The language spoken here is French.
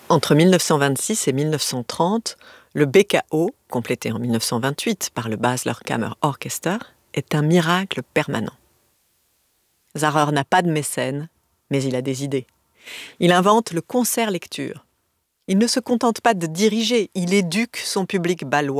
Entre 1926 et 1930, le BKO, complété en 1928 par le Basler Kammerorchester, est un miracle permanent. Zahrer n'a pas de mécène, mais il a des idées. Il invente le concert-lecture. Il ne se contente pas de diriger, il éduque son public bâlois.